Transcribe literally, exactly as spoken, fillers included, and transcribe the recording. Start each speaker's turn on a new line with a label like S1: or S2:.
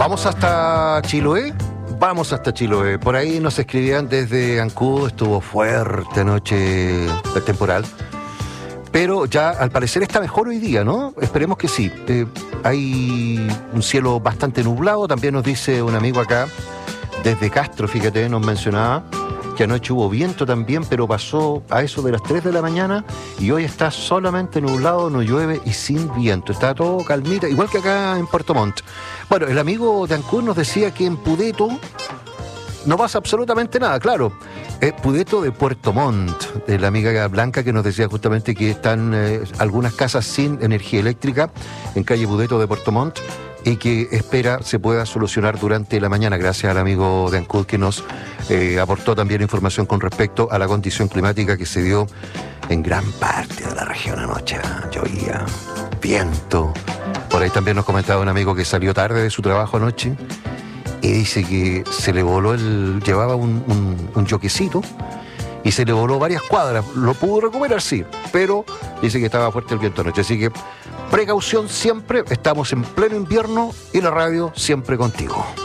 S1: Vamos hasta Chiloé. Vamos hasta Chiloé. Por ahí nos escribían desde Ancud, estuvo fuerte anoche el temporal. Pero ya al parecer está mejor hoy día, ¿no? Esperemos que sí. Eh, hay un cielo bastante nublado. También nos dice un amigo acá, desde Castro, fíjate, nos mencionaba que anoche hubo viento también, pero pasó a eso de las tres de la mañana y hoy está solamente nublado, no llueve y sin viento. Está todo calmita, igual que acá en Puerto Montt. Bueno, el amigo de Ancud nos decía que en Pudeto no pasa absolutamente nada, claro. Es Pudeto de Puerto Montt, de la amiga Blanca que nos decía justamente que están eh, algunas casas sin energía eléctrica en calle Pudeto de Puerto Montt y que espera se pueda solucionar durante la mañana, gracias al amigo de Ancud que nos eh, aportó también información con respecto a la condición climática que se dio en gran parte de la región anoche. Llovía, viento. Por ahí también nos comentaba un amigo que salió tarde de su trabajo anoche y dice que se le voló el... llevaba un, un, un yoquecito y se le voló varias cuadras. Lo pudo recuperar, sí, pero dice que estaba fuerte el viento anoche. Así que precaución siempre, estamos en pleno invierno y la radio siempre contigo.